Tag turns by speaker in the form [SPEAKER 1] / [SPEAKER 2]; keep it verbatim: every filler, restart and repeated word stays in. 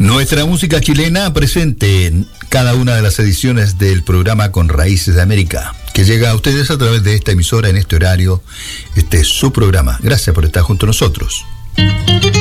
[SPEAKER 1] Nuestra música chilena presente en cada una de las ediciones del programa Con Raíces de América, que llega a ustedes a través de esta emisora en este horario. Este es su programa. Gracias por estar junto a nosotros.